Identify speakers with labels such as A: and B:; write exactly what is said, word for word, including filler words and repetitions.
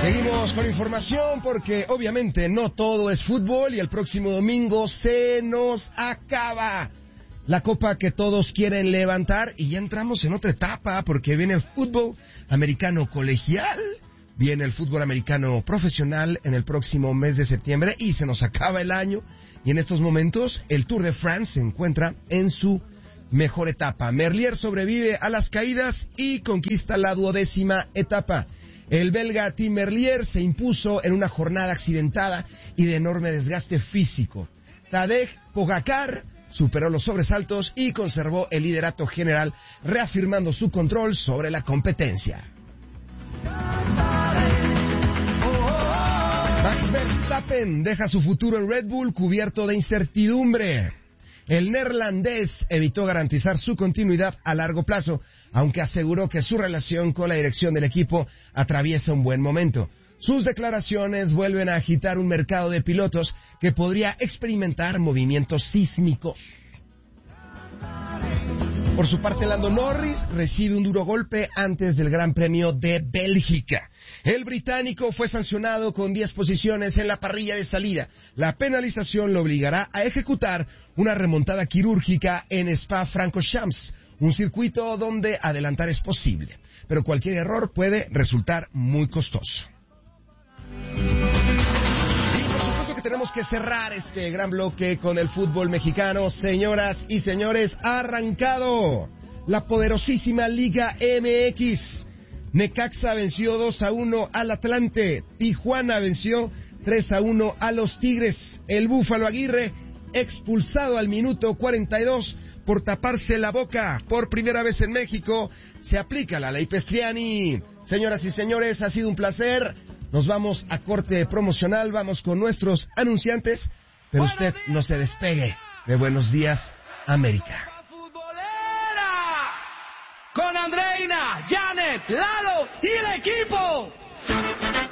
A: Seguimos con información porque obviamente no todo es fútbol y el próximo domingo se nos acaba la copa que todos quieren levantar y ya entramos en otra etapa porque viene el fútbol americano colegial, viene el fútbol americano profesional en el próximo mes de septiembre y se nos acaba el año y en estos momentos el Tour de France se encuentra en su mejor etapa. Merlier sobrevive a las caídas y conquista la duodécima etapa. El belga Tim Merlier se impuso en una jornada accidentada y de enorme desgaste físico. Tadej Pogačar superó los sobresaltos y conservó el liderato general, reafirmando su control sobre la competencia. Max Verstappen deja su futuro en Red Bull cubierto de incertidumbre. El neerlandés evitó garantizar su continuidad a largo plazo, aunque aseguró que su relación con la dirección del equipo atraviesa un buen momento. Sus declaraciones vuelven a agitar un mercado de pilotos que podría experimentar movimientos sísmicos. Por su parte, Lando Norris recibe un duro golpe antes del Gran Premio de Bélgica. El británico fue sancionado con diez posiciones en la parrilla de salida. La penalización lo obligará a ejecutar una remontada quirúrgica en Spa-Francorchamps, un circuito donde adelantar es posible, pero cualquier error puede resultar muy costoso. Y por supuesto que tenemos que cerrar este gran bloque con el fútbol mexicano. Señoras y señores, ha arrancado la poderosísima Liga M X. Necaxa venció dos a uno al Atlante. Tijuana venció tres a uno a los Tigres. El Búfalo Aguirre expulsado al minuto cuarenta y dos por taparse la boca. Por primera vez en México se aplica la ley Pestriani. Señoras y señores, ha sido un placer. Nos vamos a corte promocional, vamos con nuestros anunciantes, pero usted no se despegue de Buenos Días, América.
B: Con Andreina, Janet, Lalo y el equipo.